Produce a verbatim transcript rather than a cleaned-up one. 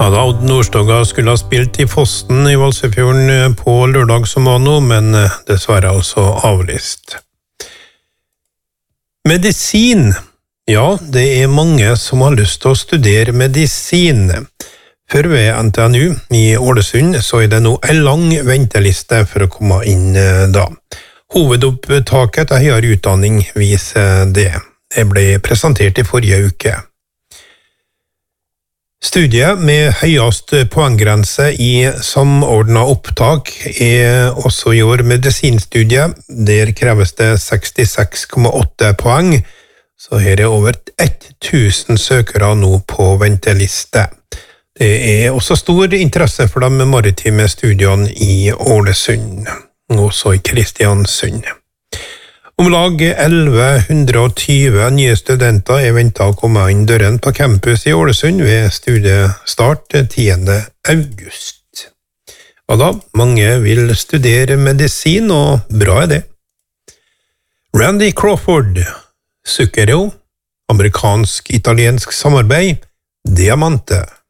Ja, da Odd Nordstoga skulle ha spilt i Fossen i Valsøyfjorden på lørdag som var nå, men dessverre altså avlyst. Medisin. Ja, det er mange som har lyst til å studere medisin. For ved N T N U i Ålesund så er det nå en lang venteliste for å komme inn da. Hovedopptaket til høyere utdanning viser det. Det ble presentert i forrige uke. Studiet med høyest poenggrense i samordnet opptak er også i år medisinstudiet. Der kreves det sekstiseks komma åtte poeng, så her er over tusen søkere nå på venteliste. Det er også stor interesse for de maritime studiene i Ålesund, også i Kristiansund. Om lag elleve hundre og tyve nye studenter er ventet å komme inn døren på campus i Ålesund ved studiestart tiende august. Og da, mange vil studere medisin, og bra er det. Randy Crawford, Zucchero, amerikansk-italiensk samarbeid, Diamante.